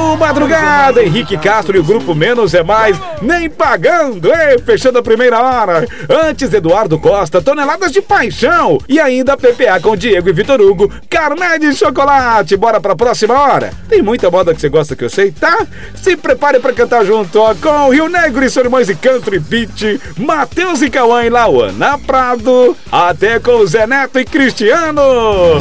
Madrugada, Henrique Castro e o Grupo Menos é Mais, nem pagando, hein? Fechando a primeira hora. Antes, Eduardo Costa, Toneladas de Paixão. E ainda PPA com Diego e Vitor Hugo, Carmé de Chocolate. Bora pra próxima hora. Tem muita moda que você gosta que eu sei, tá? Se prepare pra cantar junto, ó, com Rio Negro e Solimões e Country Beat, Matheus e Cauã e Lauana Prado, até com Zé Neto e Cristiano.